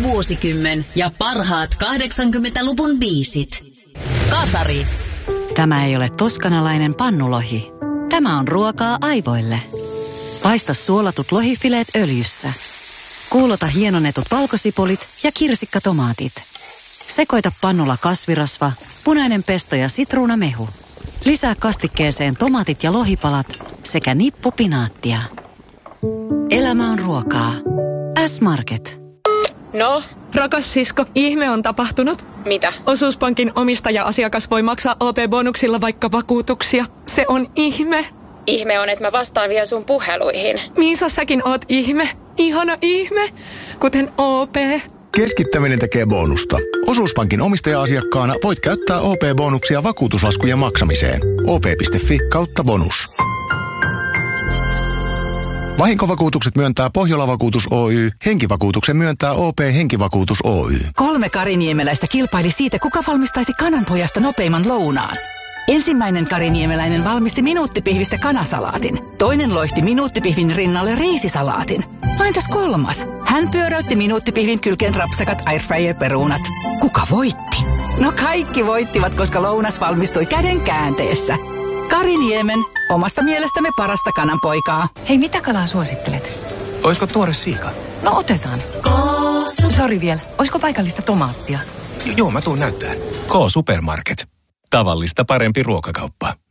vuosikymmen ja parhaat 80-luvun biisit. Kasari. Tämä ei ole toskanalainen pannulohi. Tämä on ruokaa aivoille. Paista suolatut lohifileet öljyssä. Kuulota hienonnetut valkosipulit ja kirsikkatomaatit. Sekoita pannulla kasvirasva, punainen pesto ja sitruunamehu. Lisää kastikkeeseen tomaatit ja lohipalat sekä nippu pinaattia. Elämä on ruokaa. S-Market. No? Rakas sisko, ihme on tapahtunut. Mitä? Osuuspankin omistaja-asiakas voi maksaa OP-bonuksilla vaikka vakuutuksia. Se on ihme. Ihme on, että mä vastaan vielä sun puheluihin. Miisa, säkin oot ihme. Ihana ihme. Kuten OP. Keskittäminen tekee bonusta. Osuuspankin omistaja-asiakkaana voit käyttää OP-bonuksia vakuutuslaskujen maksamiseen. op.fi/bonus. Vahinkovakuutukset myöntää Pohjola-vakuutus Oy, henkivakuutuksen myöntää OP Henkivakuutus Oy. 3 kariniemeläistä kilpaili siitä, kuka valmistaisi kananpojasta nopeimman lounaan. Ensimmäinen kariniemeläinen valmisti minuuttipihvistä kanasalaatin. Toinen loihti minuuttipihvin rinnalle riisisalaatin. No entäs kolmas? Hän pyöräytti minuuttipihvin kylkeen rapsakat airfryer-peruunat. Kuka voitti? No kaikki voittivat, koska lounas valmistui käden käänteessä. Kariniemen, omasta mielestämme parasta kananpoikaa. Hei, mitä kalaa suosittelet? Oisko tuore siika? No otetaan. Sori vielä, oisko paikallista tomaattia? Joo, mä tuun näyttää. K-Supermarket. Tavallista parempi ruokakauppa.